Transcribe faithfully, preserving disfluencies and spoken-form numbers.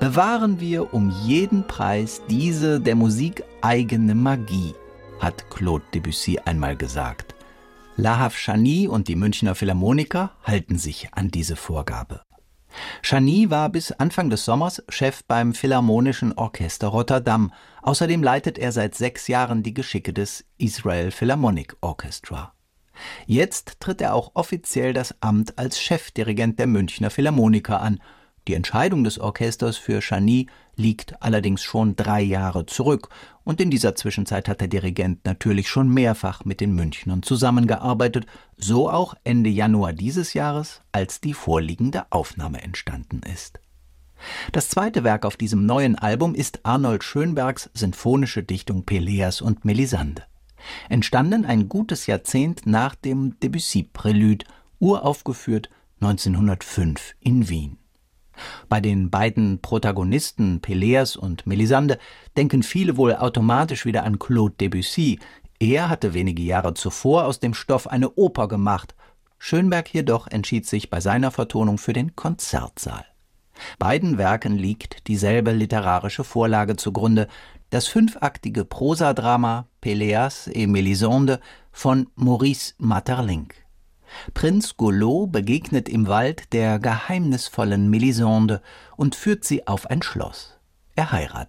Bewahren wir um jeden Preis diese der Musik eigene Magie, hat Claude Debussy einmal gesagt. Lahav Chani und die Münchner Philharmoniker halten sich an diese Vorgabe. Chani war bis Anfang des Sommers Chef beim Philharmonischen Orchester Rotterdam. Außerdem leitet er seit sechs Jahren die Geschicke des Israel Philharmonic Orchestra. Jetzt tritt er auch offiziell das Amt als Chefdirigent der Münchner Philharmoniker an. Die Entscheidung des Orchesters für Chani liegt allerdings schon drei Jahre zurück. Und in dieser Zwischenzeit hat der Dirigent natürlich schon mehrfach mit den Münchnern zusammengearbeitet. So auch Ende Januar dieses Jahres, als die vorliegende Aufnahme entstanden ist. Das zweite Werk auf diesem neuen Album ist Arnold Schönbergs sinfonische Dichtung Peleas und Melisande. Entstanden ein gutes Jahrzehnt nach dem Debussy-Prälude, uraufgeführt neunzehnhundertfünf in Wien. Bei den beiden Protagonisten Peleas und Melisande denken viele wohl automatisch wieder an Claude Debussy. Er hatte wenige Jahre zuvor aus dem Stoff eine Oper gemacht. Schönberg jedoch entschied sich bei seiner Vertonung für den Konzertsaal. Beiden Werken liegt dieselbe literarische Vorlage zugrunde, das fünfaktige Prosadrama Peleas et Mélisande von Maurice Maeterlinck. Prinz Golot begegnet im Wald der geheimnisvollen Melisande und führt sie auf ein Schloss. Er heiratet.